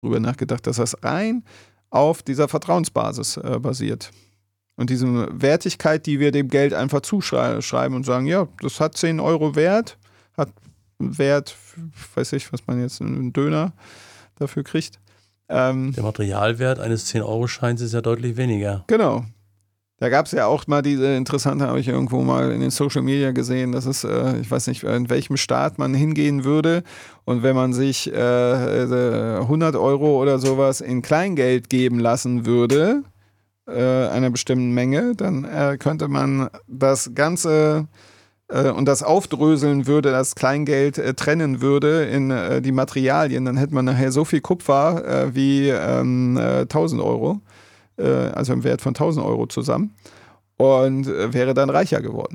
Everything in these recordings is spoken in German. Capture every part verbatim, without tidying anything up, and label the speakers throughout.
Speaker 1: darüber nachgedacht, dass das rein auf dieser Vertrauensbasis äh, basiert. Und diese Wertigkeit, die wir dem Geld einfach zuschreiben und sagen, ja, das hat zehn Euro Wert, hat einen Wert, weiß ich, was man jetzt, einen Döner dafür kriegt. Ähm,
Speaker 2: Der Materialwert eines zehn-Euro-Scheins ist ja deutlich weniger.
Speaker 1: Genau. Da gab es ja auch mal diese interessante, habe ich irgendwo mal in den Social Media gesehen, dass es, äh, ich weiß nicht, in welchem Staat man hingehen würde und wenn man sich äh, hundert Euro oder sowas in Kleingeld geben lassen würde, äh, einer bestimmten Menge, dann äh, könnte man das Ganze äh, und das aufdröseln würde, das Kleingeld äh, trennen würde in äh, die Materialien, dann hätte man nachher so viel Kupfer äh, wie ähm, äh, tausend Euro. Also im Wert von tausend Euro zusammen und wäre dann reicher geworden.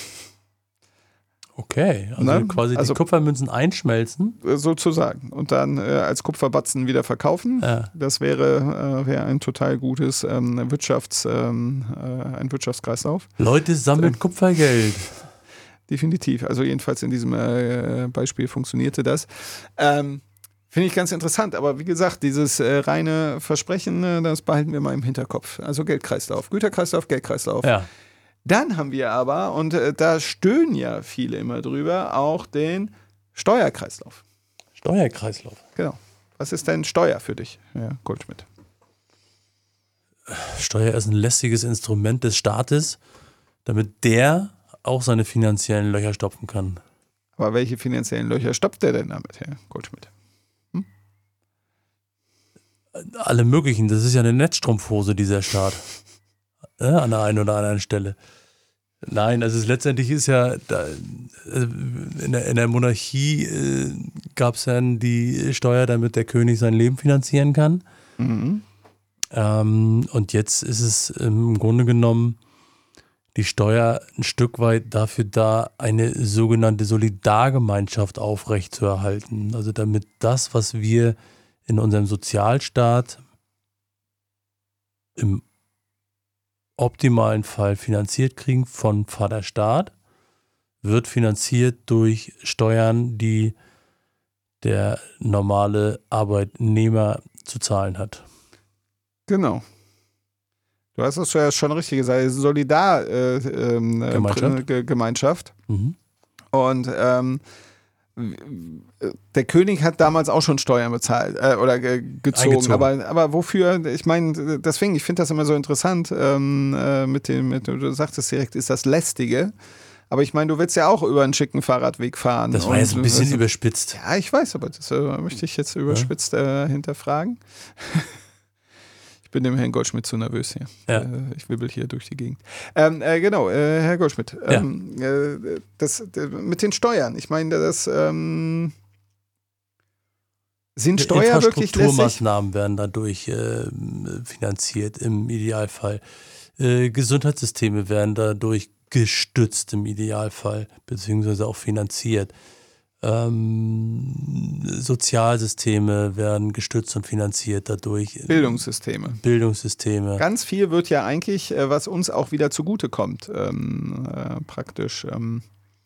Speaker 2: Okay, also
Speaker 1: Na?
Speaker 2: quasi
Speaker 1: also
Speaker 2: die Kupfermünzen einschmelzen.
Speaker 1: Sozusagen. Und dann äh, als Kupferbatzen wieder verkaufen. Ja. Das wäre, äh, wäre ein total gutes ähm, Wirtschafts-, ähm, äh, ein Wirtschaftskreislauf.
Speaker 2: Leute sammeln äh, Kupfergeld.
Speaker 1: Definitiv. Also jedenfalls in diesem äh, Beispiel funktionierte das. Ähm, Finde ich ganz interessant, aber wie gesagt, dieses äh, reine Versprechen, äh, das behalten wir mal im Hinterkopf. Also Geldkreislauf, Güterkreislauf, Geldkreislauf.
Speaker 2: Ja.
Speaker 1: Dann haben wir aber, und äh, da stöhnen ja viele immer drüber, auch den Steuerkreislauf.
Speaker 2: Steuerkreislauf.
Speaker 1: Genau. Was ist denn Steuer für dich, Herr Goldschmidt?
Speaker 2: Steuer ist ein lästiges Instrument des Staates, damit der auch seine finanziellen Löcher stopfen kann.
Speaker 1: Aber welche finanziellen Löcher stopft der denn damit, Herr Goldschmidt?
Speaker 2: Alle möglichen, das ist ja eine Netzstrumpfhose, dieser Staat. Ja, an der einen oder anderen Stelle. Nein, also es letztendlich ist ja, da, in, der, in der Monarchie äh, gab es dann die Steuer, damit der König sein Leben finanzieren kann. Mhm. Ähm, und jetzt ist es im Grunde genommen die Steuer ein Stück weit dafür da, eine sogenannte Solidargemeinschaft aufrechtzuerhalten. Also damit das, was wir in unserem Sozialstaat im optimalen Fall finanziert kriegen von Vaterstaat, wird finanziert durch Steuern, die der normale Arbeitnehmer zu zahlen hat.
Speaker 1: Genau. Du hast es ja schon richtig gesagt, Solidargemeinschaft. Äh, ähm, Gemeinschaft. Mhm. Und ähm, der König hat damals auch schon Steuern bezahlt äh, oder ge- gezogen, aber, aber wofür? Ich meine, deswegen, ich finde das immer so interessant ähm, äh, mit dem, mit, du sagtest direkt, ist das Lästige, aber ich meine, du willst ja auch über einen schicken Fahrradweg fahren.
Speaker 2: Das war jetzt ein bisschen also, überspitzt.
Speaker 1: Ja, ich weiß, aber das äh, möchte ich jetzt überspitzt äh, hinterfragen. Ich bin dem Herrn Goldschmidt zu nervös hier. Ja. Äh, ich wibbel hier durch die Gegend. Ähm, äh, genau, äh, Herr Goldschmidt. Ähm, ja. äh, das, äh, mit den Steuern. Ich meine, das ähm, sind Steuern wirklich lässig?
Speaker 2: Infrastrukturmaßnahmen werden dadurch äh, finanziert im Idealfall. Äh, Gesundheitssysteme werden dadurch gestützt im Idealfall, beziehungsweise auch finanziert. Ähm, Sozialsysteme werden gestützt und finanziert dadurch.
Speaker 1: Bildungssysteme.
Speaker 2: Bildungssysteme.
Speaker 1: Ganz viel wird ja eigentlich, was uns auch wieder zugutekommt, ähm, äh, praktisch ähm,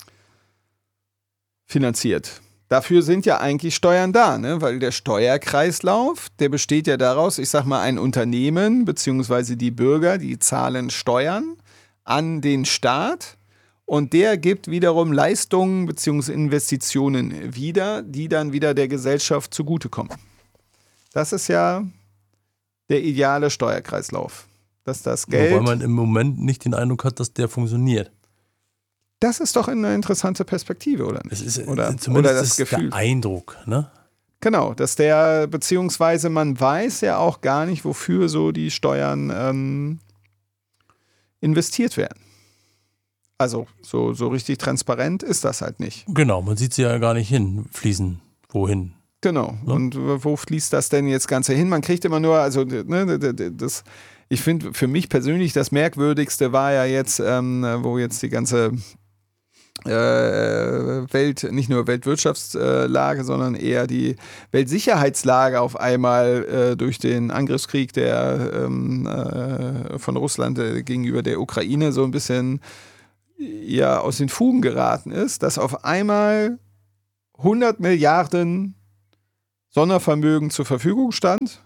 Speaker 1: finanziert. Dafür sind ja eigentlich Steuern da, ne? Weil der Steuerkreislauf, der besteht ja daraus, ich sag mal, ein Unternehmen beziehungsweise die Bürger, die zahlen Steuern an den Staat. Und der gibt wiederum Leistungen bzw. Investitionen wieder, die dann wieder der Gesellschaft zugutekommen. Das ist ja der ideale Steuerkreislauf. Dass das Geld.
Speaker 2: Wobei man im Moment nicht den Eindruck hat, dass der funktioniert.
Speaker 1: Das ist doch eine interessante Perspektive, oder nicht?
Speaker 2: Es ist
Speaker 1: oder,
Speaker 2: zumindest
Speaker 1: oder das
Speaker 2: ist
Speaker 1: Gefühl.
Speaker 2: Der Eindruck, ne?
Speaker 1: Genau, dass der, beziehungsweise man weiß ja auch gar nicht, wofür so die Steuern ähm, investiert werden. Also so, so richtig transparent ist das halt nicht.
Speaker 2: Genau, man sieht sie ja gar nicht hinfließen, wohin.
Speaker 1: Genau, ja. Und wo fließt das denn jetzt Ganze hin? Man kriegt immer nur, also ne, das, ich finde für mich persönlich das Merkwürdigste war ja jetzt, ähm, wo jetzt die ganze äh, Welt, nicht nur Weltwirtschaftslage, sondern eher die Weltsicherheitslage auf einmal äh, durch den Angriffskrieg der ähm, äh, von Russland äh, gegenüber der Ukraine so ein bisschen ja aus den Fugen geraten ist, dass auf einmal hundert Milliarden Sondervermögen zur Verfügung stand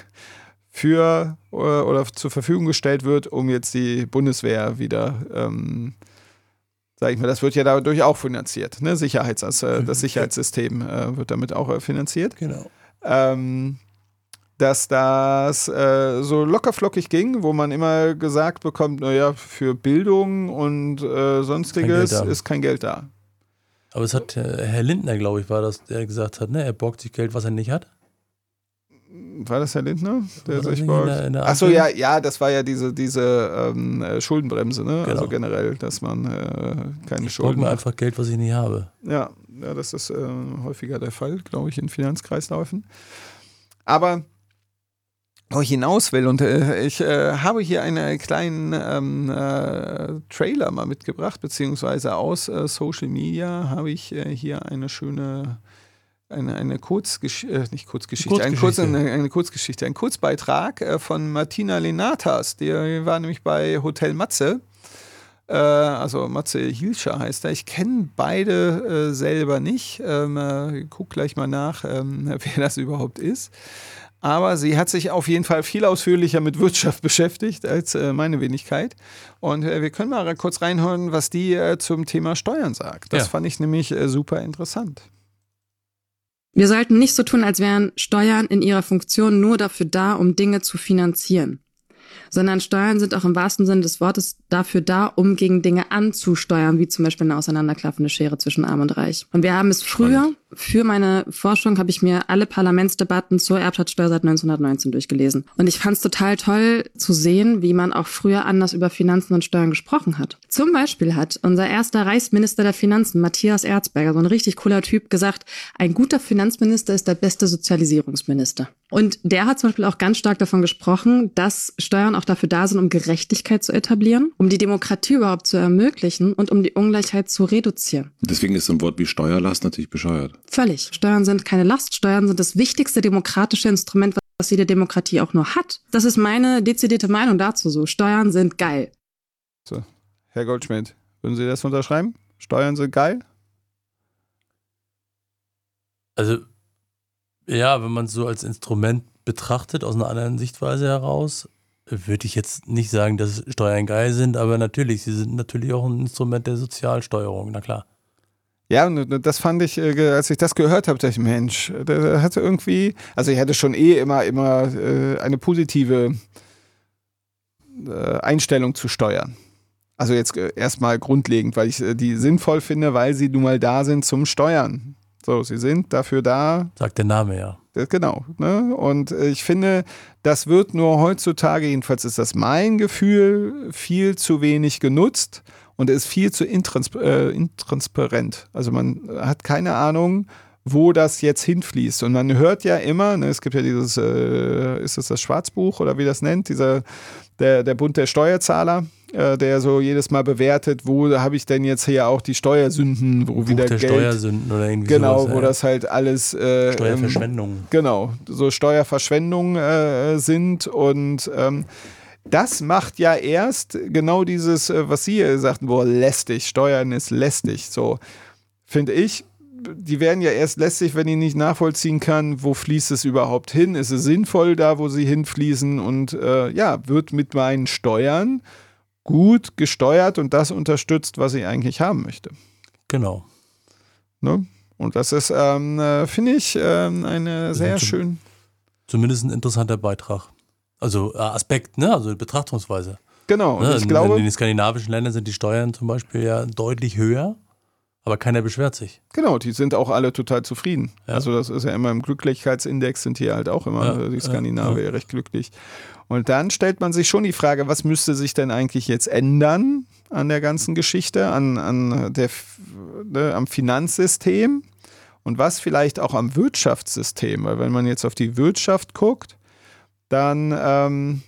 Speaker 1: für oder, oder zur Verfügung gestellt wird, um jetzt die Bundeswehr wieder, ähm, sag ich mal, das wird ja dadurch auch finanziert. Ne? Sicherheits, also, äh, das Sicherheitssystem äh, wird damit auch äh, finanziert.
Speaker 2: Genau.
Speaker 1: Ähm, dass das äh, so lockerflockig ging, wo man immer gesagt bekommt, naja, für Bildung und äh, sonstiges
Speaker 2: Kein
Speaker 1: ist kein Geld da.
Speaker 2: Aber es hat äh, Herr Lindner, glaube ich, war das, der gesagt hat, ne, er borgt sich Geld, was er nicht hat.
Speaker 1: War das Herr Lindner? Der
Speaker 2: War das
Speaker 1: sich
Speaker 2: nicht
Speaker 1: borgt?
Speaker 2: in der- in der
Speaker 1: Achso,
Speaker 2: Ampel?
Speaker 1: ja, ja, das war ja diese, diese ähm, äh, Schuldenbremse, ne?
Speaker 2: Genau.
Speaker 1: Also generell, dass man äh, keine
Speaker 2: Ich borg
Speaker 1: Schulden
Speaker 2: mir
Speaker 1: hat.
Speaker 2: einfach Geld, was ich nicht habe.
Speaker 1: Ja, ja, das ist äh, häufiger der Fall, glaube ich, in Finanzkreisläufen. Aber wo ich hinaus will, und äh, ich äh, habe hier einen kleinen ähm, äh, Trailer mal mitgebracht, beziehungsweise aus äh, Social Media habe ich äh, hier eine schöne, eine, eine Kurzgeschichte, äh, nicht Kurzgeschichte, eine, Kurz,
Speaker 2: Kurzgeschichte.
Speaker 1: eine, eine Kurzgeschichte, ein Kurzbeitrag äh, von Martina Lenatas, die war nämlich bei Hotel Matze. Äh, also Matze Hilscher heißt er. Ich kenne beide äh, selber nicht. Ähm, äh, guck gleich mal nach, ähm, wer das überhaupt ist. Aber sie hat sich auf jeden Fall viel ausführlicher mit Wirtschaft beschäftigt als äh, meine Wenigkeit. Und äh, wir können mal kurz reinhören, was die äh, zum Thema Steuern sagt. Das
Speaker 2: Ja.
Speaker 1: fand ich nämlich äh, super interessant.
Speaker 3: Wir sollten nicht so tun, als wären Steuern in ihrer Funktion nur dafür da, um Dinge zu finanzieren. Sondern Steuern sind auch im wahrsten Sinne des Wortes dafür da, um gegen Dinge anzusteuern, wie zum Beispiel eine auseinanderklaffende Schere zwischen Arm und Reich. Und wir haben es früher, für meine Forschung habe ich mir alle Parlamentsdebatten zur Erbschaftssteuer seit neunzehnhundertneunzehn durchgelesen. Und ich fand es total toll zu sehen, wie man auch früher anders über Finanzen und Steuern gesprochen hat. Zum Beispiel hat unser erster Reichsminister der Finanzen, Matthias Erzberger, so ein richtig cooler Typ, gesagt, ein guter Finanzminister ist der beste Sozialisierungsminister. Und der hat zum Beispiel auch ganz stark davon gesprochen, dass Steuern auch dafür da sind, um Gerechtigkeit zu etablieren, um die Demokratie überhaupt zu ermöglichen und um die Ungleichheit zu reduzieren.
Speaker 4: Deswegen ist so ein Wort wie Steuerlast natürlich bescheuert.
Speaker 3: Völlig. Steuern sind keine Last. Steuern sind das wichtigste demokratische Instrument, was jede Demokratie auch nur hat. Das ist meine dezidierte Meinung dazu so. Steuern sind geil.
Speaker 1: So, Herr Goldschmidt, würden Sie das unterschreiben? Steuern sind geil?
Speaker 2: Also, ja, wenn man es so als Instrument betrachtet, aus einer anderen Sichtweise heraus, würde ich jetzt nicht sagen, dass Steuern geil sind, aber natürlich, sie sind natürlich auch ein Instrument der Sozialsteuerung, na klar.
Speaker 1: Ja, und das fand ich, äh, als ich das gehört habe, dachte ich, Mensch, der hatte irgendwie, also ich hatte schon eh immer, immer äh, eine positive äh, Einstellung zu Steuern. Also jetzt äh, erstmal grundlegend, weil ich äh, die sinnvoll finde, weil sie nun mal da sind zum Steuern. So, sie sind dafür da.
Speaker 2: Sagt der Name ja.
Speaker 1: äh, Genau. Ne? Und äh, ich finde, das wird nur heutzutage, jedenfalls ist das mein Gefühl, viel zu wenig genutzt. Und ist viel zu intrans- äh, intransparent. Also man hat keine Ahnung, wo das jetzt hinfließt. Und man hört ja immer, ne, es gibt ja dieses, äh, ist das das Schwarzbuch oder wie das nennt, dieser, der, der Bund der Steuerzahler, äh, der so jedes Mal bewertet, wo habe ich denn jetzt hier auch die Steuersünden, wo
Speaker 2: Buch
Speaker 1: wieder
Speaker 2: der
Speaker 1: Geld,
Speaker 2: Steuersünden oder irgendwie
Speaker 1: genau,
Speaker 2: sowas.
Speaker 1: wo
Speaker 2: ja.
Speaker 1: das halt alles äh,
Speaker 2: Steuerverschwendung.
Speaker 1: Ähm, genau, so Steuerverschwendung äh, sind und ähm, das macht ja erst genau dieses, was Sie sagten, boah, lästig, Steuern ist lästig. So, finde ich, die werden ja erst lästig, wenn ich nicht nachvollziehen kann, wo fließt es überhaupt hin? Ist es sinnvoll da, wo sie hinfließen? Und äh, ja, wird mit meinen Steuern gut gesteuert und das unterstützt, was ich eigentlich haben möchte.
Speaker 2: Genau.
Speaker 1: Ne? Und das ist, ähm, äh, finde ich, ähm, eine
Speaker 2: Das
Speaker 1: sehr
Speaker 2: ist
Speaker 1: schön.
Speaker 2: Zumindest ein interessanter Beitrag. Also äh, Aspekt, ne? Also Betrachtungsweise.
Speaker 1: Genau, und
Speaker 2: Ne?
Speaker 1: ich
Speaker 2: in,
Speaker 1: glaube,
Speaker 2: in den skandinavischen Ländern sind die Steuern zum Beispiel ja deutlich höher, aber keiner beschwert sich.
Speaker 1: genau, die sind auch alle total zufrieden.
Speaker 2: Ja.
Speaker 1: Also das ist ja immer im Glücklichkeitsindex, sind hier halt auch immer
Speaker 2: Ja,
Speaker 1: die
Speaker 2: ja,
Speaker 1: Skandinavier
Speaker 2: ja.
Speaker 1: recht glücklich. Und dann stellt man sich schon die Frage, was müsste sich denn eigentlich jetzt ändern an der ganzen Geschichte, an, an der, ne, am Finanzsystem und was vielleicht auch am Wirtschaftssystem, weil wenn man jetzt auf die Wirtschaft guckt, dann ähm,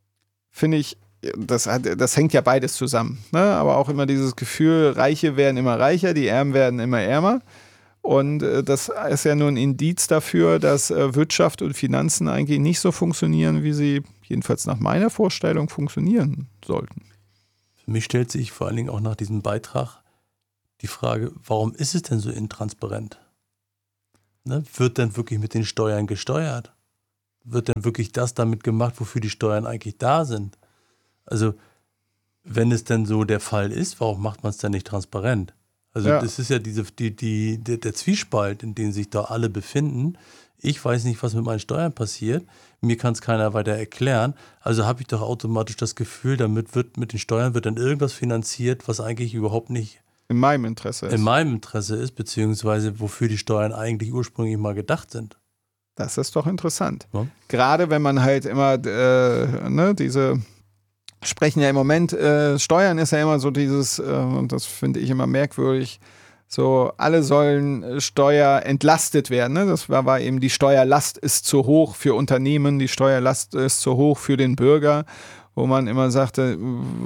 Speaker 1: finde ich, das, hat, das hängt ja beides zusammen. Ne? Aber auch immer dieses Gefühl, Reiche werden immer reicher, die Ärmen werden immer ärmer. Und äh, das ist ja nur ein Indiz dafür, dass äh, Wirtschaft und Finanzen eigentlich nicht so funktionieren, wie sie jedenfalls nach meiner Vorstellung funktionieren sollten.
Speaker 2: Für mich stellt sich vor allen Dingen auch nach diesem Beitrag die Frage, warum ist es denn so intransparent? Ne? Wird denn wirklich mit den Steuern gesteuert? Wird denn wirklich das damit gemacht, wofür die Steuern eigentlich da sind? Also, wenn es denn so der Fall ist, warum macht man es denn nicht transparent? Also,
Speaker 1: Ja.
Speaker 2: das ist ja diese, die, die, der, der Zwiespalt, in dem sich da alle befinden. Ich weiß nicht, was mit meinen Steuern passiert. Mir kann es keiner weiter erklären. Also habe ich doch automatisch das Gefühl, damit wird mit den Steuern wird dann irgendwas finanziert, was eigentlich überhaupt nicht
Speaker 1: In meinem Interesse ist.
Speaker 2: in meinem Interesse ist, beziehungsweise wofür die Steuern eigentlich ursprünglich mal gedacht sind.
Speaker 1: Das ist doch interessant.
Speaker 2: Ja.
Speaker 1: Gerade wenn man halt immer äh, ne, diese sprechen ja im Moment, äh, Steuern ist ja immer so dieses, äh, und das finde ich immer merkwürdig, so alle sollen äh, Steuer entlastet werden. Ne? Das war, war eben, die Steuerlast ist zu hoch für Unternehmen, die Steuerlast ist zu hoch für den Bürger, wo man immer sagte,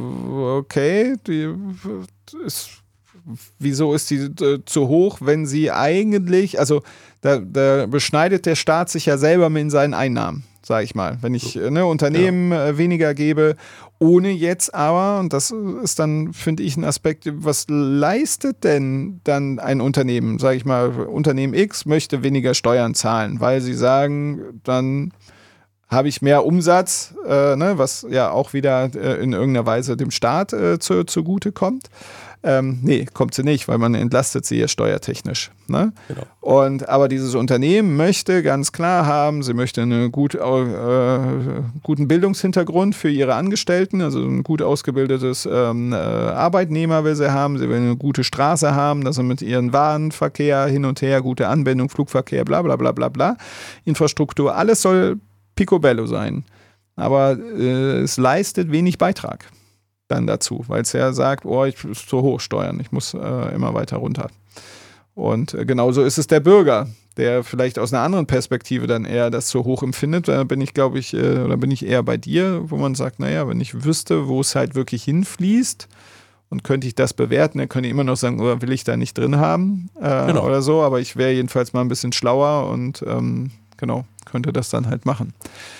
Speaker 1: okay, die ist, wieso ist die äh, zu hoch, wenn sie eigentlich, also da, da beschneidet der Staat sich ja selber in seinen Einnahmen, sage ich mal. Wenn ich ne, Unternehmen ja. äh, weniger gebe, ohne jetzt aber, und das ist dann, finde ich, ein Aspekt, was leistet denn dann ein Unternehmen? Sage ich mal, Unternehmen X möchte weniger Steuern zahlen, weil sie sagen, dann habe ich mehr Umsatz, äh, ne, was ja auch wieder äh, in irgendeiner Weise dem Staat äh, zu, zugute kommt. Ähm, nee, kommt sie nicht, weil man entlastet sie ja steuertechnisch. Ne? Genau. Und, aber dieses Unternehmen möchte ganz klar haben, sie möchte einen gut, äh, guten Bildungshintergrund für ihre Angestellten, also ein gut ausgebildetes ähm, äh, Arbeitnehmer will sie haben, sie will eine gute Straße haben, dass sie mit ihren Warenverkehr hin und her, gute Anbindung, Flugverkehr, bla bla bla bla bla, Infrastruktur, alles soll picobello sein. Aber äh, es leistet wenig Beitrag dann dazu, weil es ja sagt, oh, ich muss zu hoch steuern, ich muss äh, immer weiter runter. Und äh, genauso ist es der Bürger, der vielleicht aus einer anderen Perspektive dann eher das zu hoch empfindet. Da bin ich, glaube ich, äh, oder bin ich eher bei dir, wo man sagt, naja, wenn ich wüsste, wo es halt wirklich hinfließt und könnte ich das bewerten, dann könnte ich immer noch sagen, oder will ich da nicht drin haben äh, genau. oder so, aber ich wäre jedenfalls mal ein bisschen schlauer und ähm, genau, könnte das dann halt machen.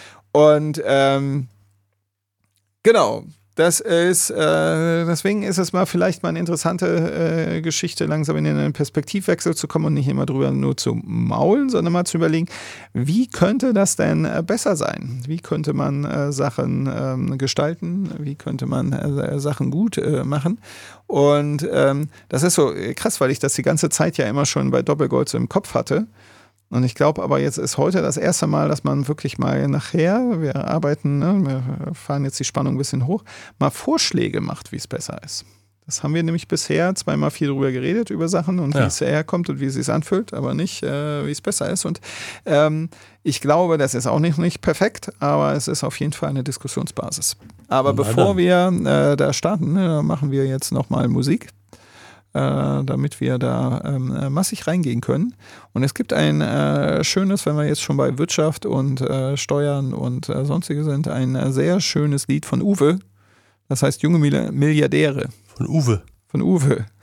Speaker 1: Und ähm, genau, Das ist, äh, deswegen ist es mal vielleicht mal eine interessante äh, Geschichte, langsam in einen Perspektivwechsel zu kommen und nicht immer drüber nur zu maulen, sondern mal zu überlegen, wie könnte das denn äh, besser sein? Wie könnte man äh, Sachen äh, gestalten? Wie könnte man äh, Sachen gut äh, machen? Und ähm, das ist so krass, weil ich das die ganze Zeit ja immer schon bei Doppelgold so im Kopf hatte. Und ich glaube aber, jetzt ist heute das erste Mal, dass man wirklich mal nachher, wir arbeiten, ne, wir fahren jetzt die Spannung ein bisschen hoch, mal Vorschläge macht, wie es besser ist. Das haben wir nämlich bisher zweimal viel drüber geredet, über Sachen und ja. wie es herkommt und wie es sich anfühlt, aber nicht, äh, wie es besser ist. Und ähm, ich glaube, das ist auch nicht, nicht perfekt, aber es ist auf jeden Fall eine Diskussionsbasis. Aber Na, bevor dann. wir äh, da starten, ne, machen wir jetzt nochmal Musik. Äh, damit wir da ähm, massig reingehen können. Und es gibt ein äh, schönes, wenn wir jetzt schon bei Wirtschaft und äh, Steuern und äh, sonstige sind, ein äh, sehr schönes Lied von Uwe. Das heißt Junge Milliardäre.
Speaker 2: Von Uwe.
Speaker 1: Von Uwe.